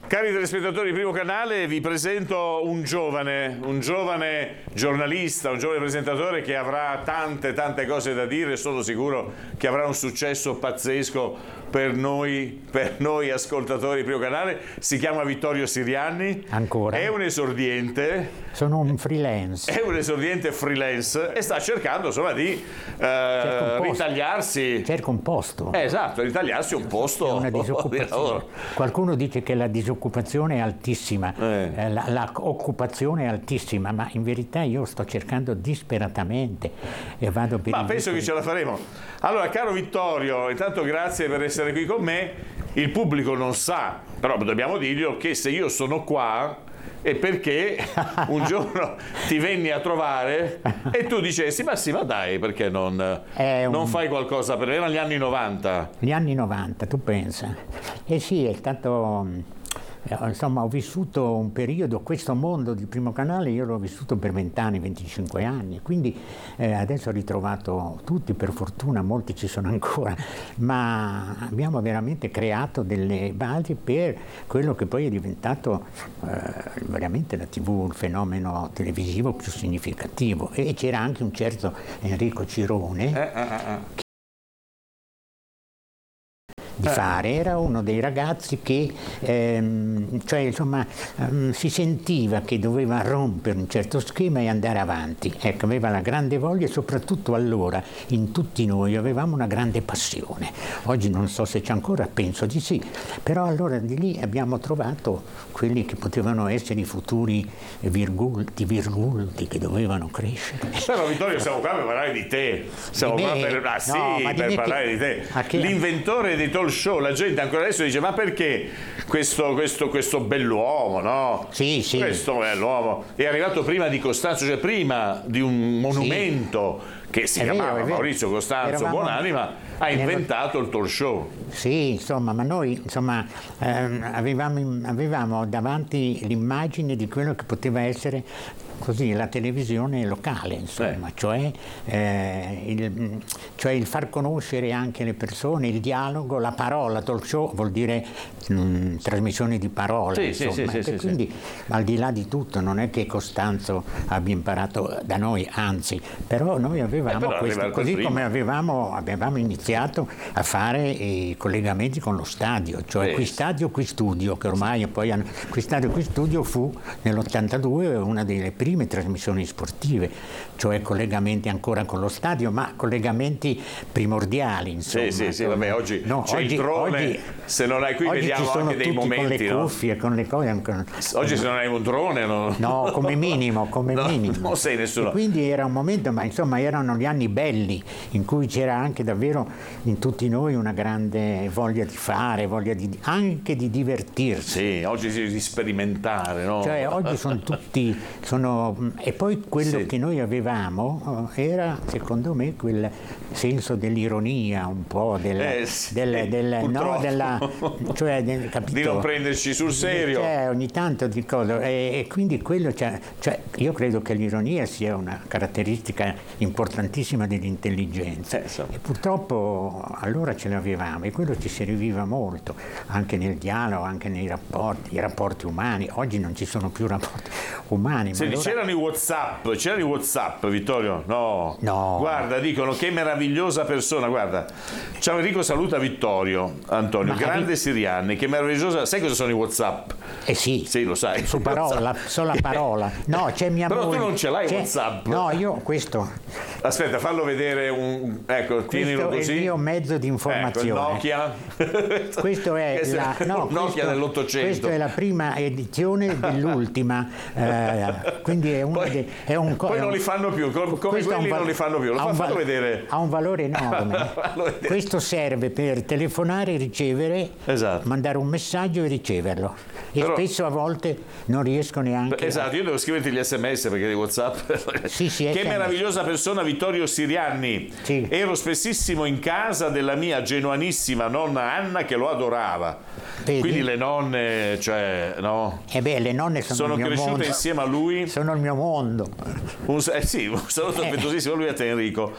Cari telespettatori di Primo Canale, vi presento un giovane giornalista, un giovane presentatore che avrà tante cose da dire. Sono sicuro che avrà un successo pazzesco per noi ascoltatori di Primo Canale. Si chiama Vittorio Sirianni. Ancora? È un esordiente. Sono un freelance. È un esordiente freelance e sta cercando insomma di ritagliarsi. Cerca un posto. Esatto, ritagliarsi un posto. È una disoccupazione. Qualcuno dice che la disoccupazione è altissima, l'occupazione è altissima, ma in verità io sto cercando disperatamente e vado per. Ma penso che ce la faremo. Allora, caro Vittorio, intanto grazie per essere qui con me. Il pubblico non sa, però dobbiamo dirglielo, che se io sono qua è perché un giorno ti venni a trovare e tu dicessi ma dai, perché non fai qualcosa per me? Erano gli anni 90. Gli anni 90, tu pensa? Eh sì, è stato. Insomma, ho vissuto un periodo, questo mondo di Primo Canale io l'ho vissuto per 20 anni, 25 anni, quindi adesso ho ritrovato tutti, per fortuna molti ci sono ancora, ma abbiamo veramente creato delle basi per quello che poi è diventato veramente la TV, il fenomeno televisivo più significativo. E c'era anche un certo Enrico Cirone di fare, era uno dei ragazzi che si sentiva che doveva rompere un certo schema e andare avanti. Ecco, aveva la grande voglia e soprattutto allora in tutti noi avevamo una grande passione. Oggi non so se c'è ancora, penso di sì, però allora di lì abbiamo trovato quelli che potevano essere i futuri virgulti che dovevano crescere. Però Vittorio, siamo qua per parlare di te, siamo qua per parlare di te. L'inventore dei talk show, la gente ancora adesso dice ma perché questo bell'uomo, no? Sì. Questo è l'uomo. È arrivato prima di Costanzo, cioè prima di un monumento che si chiamava Maurizio Costanzo Buonanima, ha inventato il talk show. Sì, insomma, ma noi avevamo davanti l'immagine di quello che poteva essere così la televisione locale, insomma, cioè il far conoscere anche le persone, il dialogo, la parola. Talk show vuol dire trasmissione di parole, quindi al di là di tutto non è che Costanzo abbia imparato da noi, anzi, però noi avevamo questo, così come avevamo iniziato a fare i collegamenti con lo stadio, cioè qui stadio, qui studio, che ormai poi qui stadio, qui studio fu nell'82 una delle prime trasmissioni sportive, cioè collegamenti ancora con lo stadio, ma collegamenti primordiali, insomma. Sì, vabbè, oggi c'è il drone, se non hai qui vediamo anche dei momenti, con le cuffie, con le cose. Oggi se non hai un drone no, come minimo. Non sei nessuno. E quindi era un momento, ma insomma erano gli anni belli in cui c'era anche davvero in tutti noi una grande voglia di fare, anche di divertirsi. Sì, oggi di sperimentare, no? Cioè oggi e poi quello che noi avevamo era, secondo me, quel senso dell'ironia, un po' capito? Di non prenderci sul serio. Ogni tanto di cosa. E quindi quello, io credo che l'ironia sia una caratteristica importantissima dell'intelligenza. E purtroppo allora ce l'avevamo e quello ci serviva molto, anche nel dialogo, anche nei rapporti umani. Oggi non ci sono più rapporti umani. C'erano i WhatsApp, Vittorio? No. Guarda, dicono che meravigliosa persona, guarda. Ciao Enrico, saluta Vittorio, Antonio, grande Sirianni, che meravigliosa. Sai cosa sono i WhatsApp? Sì, lo sai. Su parola, sola parola. No, c'è mia moglie. Però tu non ce l'hai WhatsApp. No, io questo. Aspetta, fallo vedere tienilo così. Questo è il mio mezzo di informazione. Ecco, Nokia. Questo è Nokia dell'800. Questa è la prima edizione dell'ultima. Quindi poi non li fanno più, come quelli non li fanno più. Fallo vedere. Ha un valore enorme. Questo serve per telefonare e ricevere, mandare un messaggio e riceverlo. E spesso a volte non riesco neanche. Esatto, io devo scriverti gli SMS perché di WhatsApp. Che meravigliosa persona, Vittorio Sirianni. Sì. Ero spessissimo in casa della mia genuanissima nonna Anna che lo adorava. Vedi? Quindi le nonne, le nonne sono il mio cresciute mondo. insieme a lui. Sono il mio mondo. Un saluto affettuosissimo a lui e a te, Enrico.